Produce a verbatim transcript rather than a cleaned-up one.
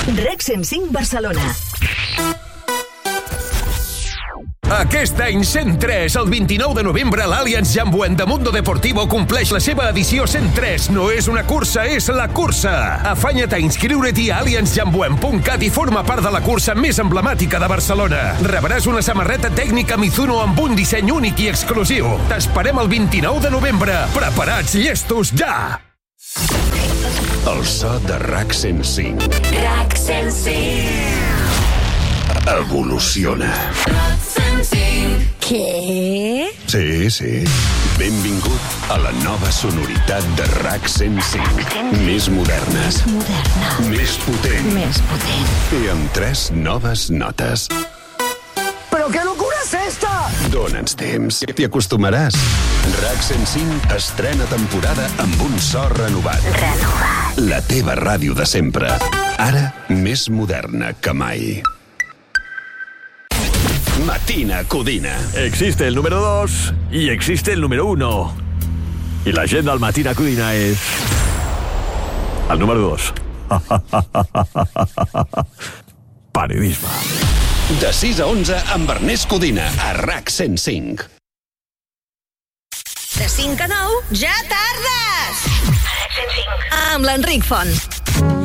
RAC cent cinc Barcelona. Aquest any cent tres, el vint-i-nou de novembre, l'Allianz Jambuent de Mundo Deportivo compleix la seva edició cent tres. No és una cursa, és la cursa. Afanya't a inscriure-t'hi a allianz jambuent punt cat i forma part de la cursa més emblemàtica de Barcelona. Rebràs una samarreta tècnica Mizuno amb un disseny únic i exclusiu. T'esperem el vint-i-nou de novembre. Preparats, llestos, ja! El so de RAC cent cinc. RAC cent cinc. Evoluciona. RAC cent cinc. Què? Sí, sí. Benvingut a la nova sonoritat de RAC cent cinc. Més modernes. Moderna. Més potent. Més potent. I amb tres noves notes. ¿Pero qué locura es esta? Dóna'ns temps, que t'hi acostumaràs. RAC cent cinc estrena temporada amb un so renovat. Renovat. La teva ràdio de sempre. Ara, més moderna que mai. Matina Codina. Existe el número dos y existe el número uno. Y la agenda al Matina Codina es... el número dos. Periodisme. De sis a onze amb Ernest Codina a RAC cent cinc. De cinc a nou, ja tardes! RAC cent cinc. Amb l'Enric Font.